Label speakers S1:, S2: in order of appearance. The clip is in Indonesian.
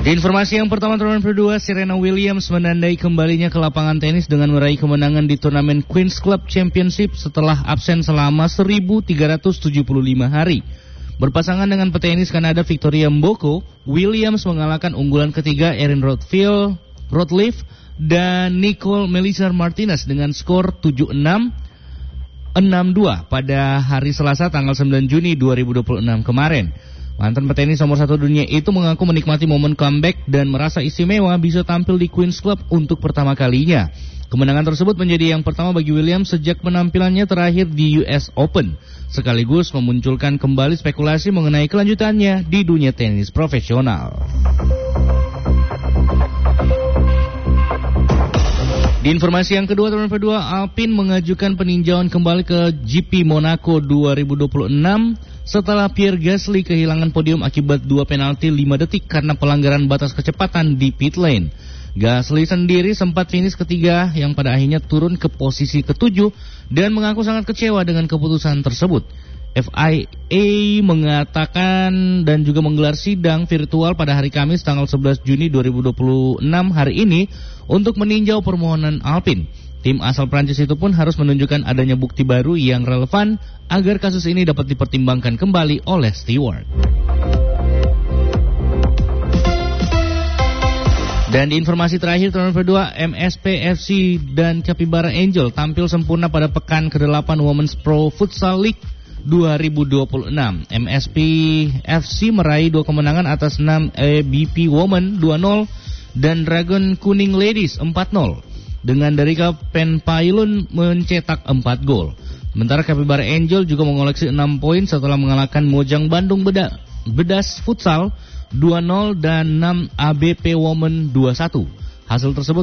S1: Di informasi yang pertama, turnamen kedua, Serena Williams menandai kembalinya ke lapangan tenis dengan meraih kemenangan di turnamen Queen's Club Championship setelah absen selama 1.375 hari. Berpasangan dengan petenis Kanada Victoria Mboko, Williams mengalahkan unggulan ketiga Erin Rothleaf dan Nicole Melissa Martinez dengan skor 7-6, 6-2 pada hari Selasa tanggal 9 Juni 2026 kemarin. Mantan petenis nomor 1 dunia itu mengaku menikmati momen comeback dan merasa istimewa bisa tampil di Queen's Club untuk pertama kalinya. Kemenangan tersebut menjadi yang pertama bagi Williams sejak penampilannya terakhir di US Open, sekaligus memunculkan kembali spekulasi mengenai kelanjutannya di dunia tenis profesional. Di informasi yang kedua, turnamen kedua, Alpine mengajukan peninjauan kembali ke GP Monaco 2026 setelah Pierre Gasly kehilangan podium akibat 2 penalti 5 detik karena pelanggaran batas kecepatan di pit lane. Gasly sendiri sempat finish ketiga yang pada akhirnya turun ke posisi ke-7 dan mengaku sangat kecewa dengan keputusan tersebut. FIA mengatakan dan juga menggelar sidang virtual pada hari Kamis tanggal 11 Juni 2026 hari ini untuk meninjau permohonan Alpine. Tim asal Prancis itu pun harus menunjukkan adanya bukti baru yang relevan agar kasus ini dapat dipertimbangkan kembali oleh steward. Dan di informasi terakhir, turnamen kedua, MSP FC dan Capybara Angel tampil sempurna pada pekan ke-8 Women's Pro Futsal League 2026. MSP FC meraih 2 kemenangan atas 6 BP Women 2-0 dan Dragon Kuning Ladies 4-0. Dengan dari Penpailun mencetak 4 gol. Sementara Capybara Angel juga mengoleksi 6 poin setelah mengalahkan Mojang Bandung Bedas Futsal 2-0 dan 6 ABP Women 2-1. Hasil tersebut